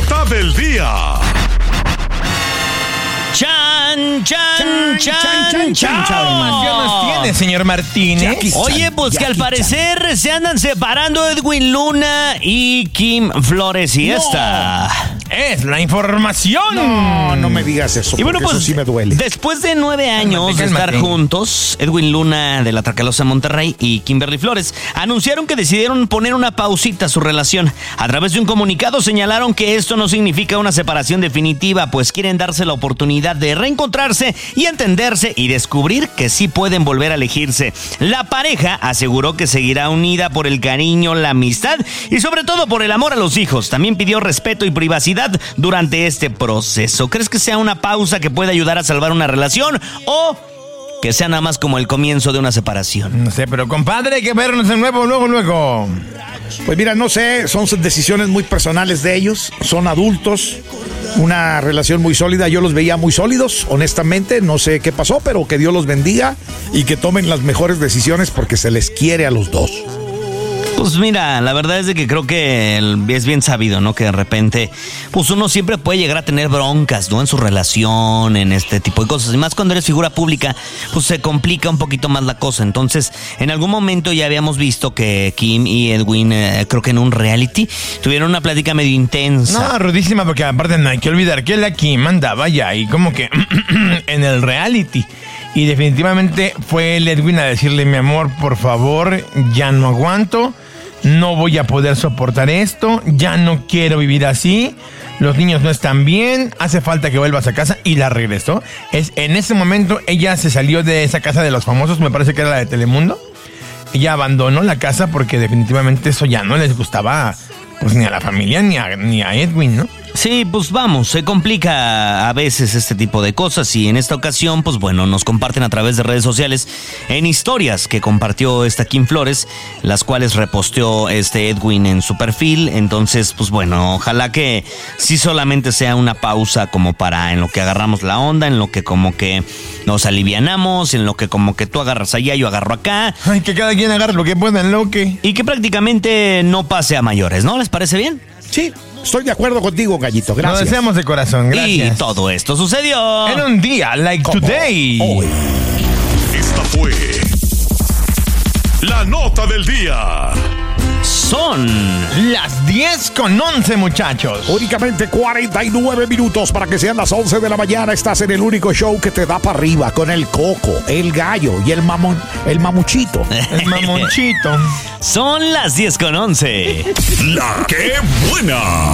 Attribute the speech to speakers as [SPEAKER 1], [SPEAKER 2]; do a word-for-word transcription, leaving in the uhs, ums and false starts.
[SPEAKER 1] nota del día.
[SPEAKER 2] Chan, chan, chan, chan, chan.
[SPEAKER 3] ¿Qué información nos tiene, señor Martínez?
[SPEAKER 2] Oye, pues que al parecer se andan separando Edwin Luna y Kim Flores y esta.
[SPEAKER 3] Es la información.
[SPEAKER 4] No, no me digas eso,
[SPEAKER 2] Y bueno,
[SPEAKER 4] porque
[SPEAKER 2] pues
[SPEAKER 4] eso sí me duele.
[SPEAKER 2] después de nueve años de estar juntos, Edwin Luna de la Tracalosa Monterrey y Kimberly Flores anunciaron que decidieron poner una pausita a su relación. A través de un comunicado señalaron que esto no significa una separación definitiva, pues quieren darse la oportunidad de reencontrarse y entenderse y descubrir que sí pueden volver a elegirse. La pareja aseguró que seguirá unida por el cariño, la amistad y sobre todo por el amor a los hijos. También pidió respeto y privacidad durante este proceso. ¿Crees que sea una pausa que puede ayudar a salvar una relación o que sea nada más como el comienzo de una separación?
[SPEAKER 3] No sé, pero compadre, hay que vernos de nuevo, luego, luego.
[SPEAKER 4] Pues mira, no sé, son decisiones muy personales de ellos, son adultos, una relación muy sólida, yo los veía muy sólidos, honestamente, no sé qué pasó, pero que Dios los bendiga y que tomen las mejores decisiones porque se les quiere a los dos.
[SPEAKER 2] Pues mira, la verdad es de que creo que es bien sabido, ¿no? Que de repente, pues uno siempre puede llegar a tener broncas, ¿no? En su relación, en este tipo de cosas. Y más cuando eres figura pública, pues se complica un poquito más la cosa. Entonces, en algún momento ya habíamos visto que Kim y Edwin, eh, creo que en un reality, tuvieron una plática medio intensa.
[SPEAKER 3] No, rudísima, porque aparte no hay que olvidar que la Kim andaba ya ahí como que en el reality. Y definitivamente fue el Edwin a decirle, mi amor, por favor, ya no aguanto, no voy a poder soportar esto, ya no quiero vivir así, los niños no están bien, hace falta que vuelvas a casa, y la regresó. Es, en ese momento ella se salió de esa casa de los famosos, me parece que era la de Telemundo. Ella abandonó la casa porque definitivamente eso ya no les gustaba, pues ni a la familia ni a, ni a Edwin, ¿no?
[SPEAKER 2] Sí, pues vamos, se complica a veces este tipo de cosas y en esta ocasión, pues bueno, nos comparten a través de redes sociales en historias que compartió esta Kim Flores, las cuales reposteó este Edwin en su perfil. Entonces, pues bueno, ojalá que sí solamente sea una pausa como para en lo que agarramos la onda, en lo que como que nos alivianamos, en lo que como que tú agarras allá, yo agarro acá.
[SPEAKER 3] Ay, que cada quien agarre lo que pueda en lo que...
[SPEAKER 2] Y que prácticamente no pase a mayores, ¿no? ¿Les parece bien?
[SPEAKER 4] Sí, estoy de acuerdo contigo, Gallito, gracias.
[SPEAKER 3] Lo deseamos de corazón, gracias.
[SPEAKER 2] Y todo esto sucedió
[SPEAKER 3] en un día like
[SPEAKER 4] Como
[SPEAKER 3] today.
[SPEAKER 4] hoy.
[SPEAKER 1] Esta fue la nota del día.
[SPEAKER 2] Son
[SPEAKER 3] Las diez con once, muchachos.
[SPEAKER 4] Únicamente cuarenta y nueve minutos para que sean las once de la mañana. Estás en el único show que te da para arriba con el Coco, el Gallo y el mamón, el mamuchito.
[SPEAKER 3] El mamonchito.
[SPEAKER 2] Son las diez con once.
[SPEAKER 1] La que buena.